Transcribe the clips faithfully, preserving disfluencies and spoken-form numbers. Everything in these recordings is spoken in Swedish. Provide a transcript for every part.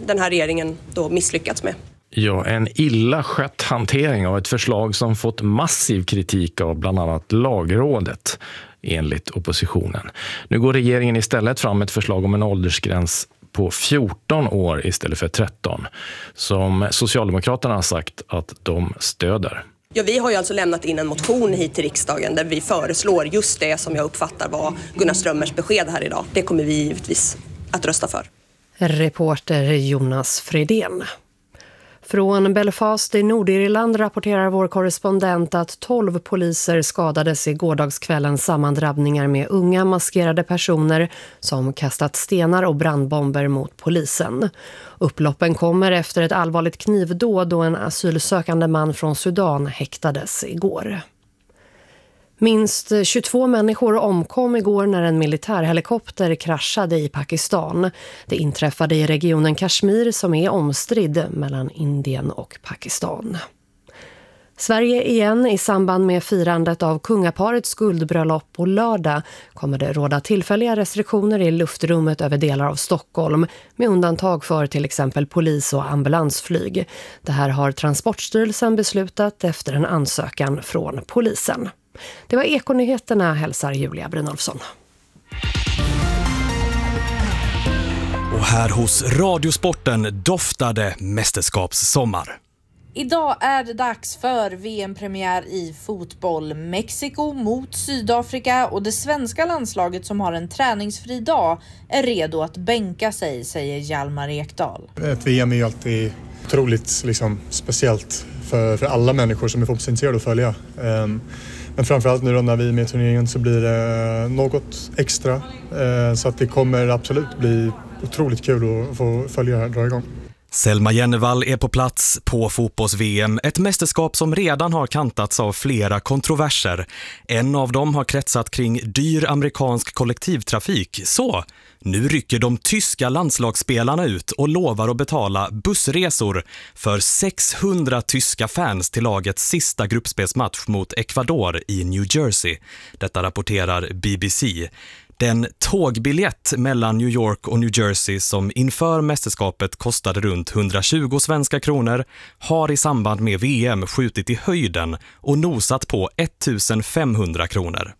den här regeringen då misslyckats med. Ja, en illa skött hantering av ett förslag som fått massiv kritik av bland annat Lagrådet, enligt oppositionen. Nu går regeringen istället fram med ett förslag om en åldersgräns på fjorton år istället för tretton, som Socialdemokraterna har sagt att de stöder. Ja, vi har ju alltså lämnat in en motion hit till riksdagen där vi föreslår just det som jag uppfattar var Gunnar Strömmers besked här idag. Det kommer vi givetvis att rösta för. Reporter Jonas Fredén. Från Belfast i Nordirland rapporterar vår korrespondent att tolv poliser skadades i gårdagskvällens sammandrabbningar med unga maskerade personer som kastat stenar och brandbomber mot polisen. Upploppen kommer efter ett allvarligt knivdåd då en asylsökande man från Sudan häktades igår. Minst tjugotvå människor omkom igår när en militärhelikopter kraschade i Pakistan. Det inträffade i regionen Kashmir som är omstridd mellan Indien och Pakistan. Sverige igen i samband med firandet av kungaparets guldbröllop på lördag kommer det råda tillfälliga restriktioner i luftrummet över delar av Stockholm med undantag för till exempel polis- och ambulansflyg. Det här har Transportstyrelsen beslutat efter en ansökan från polisen. Det var Ekonyheterna, hälsar Julia Brynolfsson. Och här hos Radiosporten doftade mästerskapssommar. Idag är det dags för V M-premiär i fotboll. Mexiko mot Sydafrika och det svenska landslaget som har en träningsfri dag är redo att bänka sig, säger Hjalmar Ekdal. Ett V M är ju alltid otroligt liksom, speciellt för, för alla människor som är fotbollsintresserade att följa. Um, Men framförallt nu då när vi är med i turneringen så blir det något extra. Så att det kommer absolut bli otroligt kul att få följa det här, dra igång. Selma Jennevall är på plats på fotbolls-V M, ett mästerskap som redan har kantats av flera kontroverser. En av dem har kretsat kring dyr amerikansk kollektivtrafik. Så, nu rycker de tyska landslagsspelarna ut och lovar att betala bussresor för sexhundra tyska fans till lagets sista gruppspelsmatch mot Ecuador i New Jersey. Detta rapporterar B B C. Den tågbiljett mellan New York och New Jersey som inför mästerskapet kostade runt hundratjugo svenska kronor har i samband med V M skjutit i höjden och nosat på ettusen femhundra kronor.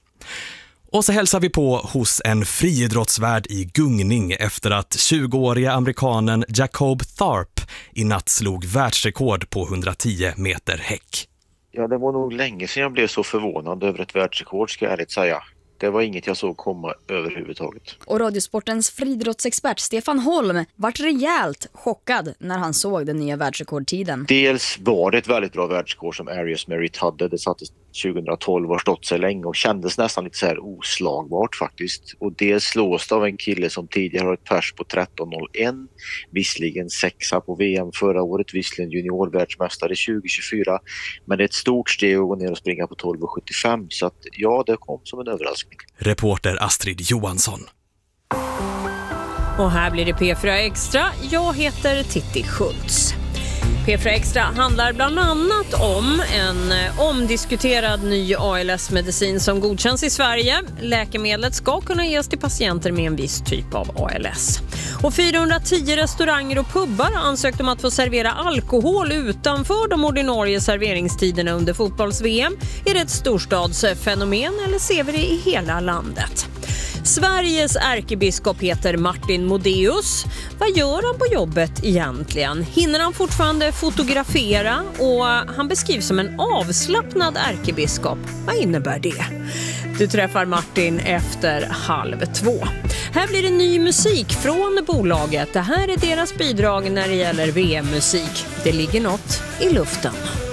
Och så hälsar vi på hos en friidrottsvärd i gungning efter att tjugoåriga amerikanen Jacob Tharp i natt slog världsrekord på hundratio meter häck. Ja, det var nog länge sedan jag blev så förvånad över ett världsrekord, ska jag ärligt säga. Det var inget jag såg komma överhuvudtaget. Och Radiosportens friidrottsexpert Stefan Holm vart rejält chockad när han såg den nya världsrekordtiden. Dels var det ett väldigt bra världsrekord som Arias Merritt hade. Det sattes tjugohundratolv och har stått sig länge och kändes nästan lite så här oslagbart faktiskt. Och dels slås det av en kille som tidigare har ett pers på tretton noll ett. Visserligen sexa på V M förra året, visserligen juniorvärldsmästare tjugo tjugofyra. Men det är ett stort steg att gå ner och springa på tolv sjuttiofem. Så att ja, det kom som en överraskning. Reporter Astrid Johansson. Och här blir det P fyra Extra. Jag heter Titti Schultz. P fyra Extra handlar bland annat om en omdiskuterad ny A L S-medicin som godkänns i Sverige. Läkemedlet ska kunna ges till patienter med en viss typ av A L S. Och fyrahundratio restauranger och pubbar ansökte om att få servera alkohol utanför de ordinarie serveringstiderna under fotbolls-V M. Är det ett storstadsfenomen eller ser vi det i hela landet? Sveriges ärkebiskop heter Martin Modéus. Vad gör han på jobbet egentligen? Hinner han fortfarande fotografera? Och han beskrivs som en avslappnad ärkebiskop. Vad innebär det? Du träffar Martin efter halv två. Här blir det ny musik från bolaget. Det här är deras bidrag när det gäller V M-musik. Det ligger något i luften.